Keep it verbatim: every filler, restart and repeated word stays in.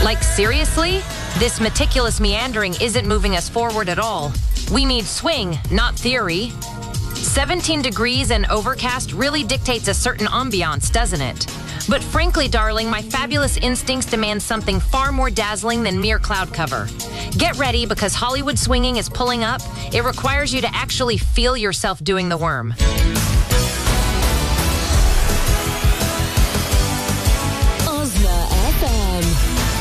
Like, seriously? This meticulous meandering isn't moving us forward at all. We need swing, not theory. seventeen degrees and overcast really dictates a certain ambiance, doesn't it? But frankly, darling, my fabulous instincts demand something far more dazzling than mere cloud cover. Get ready, because Hollywood swinging is pulling up. It requires you to actually feel yourself doing the worm.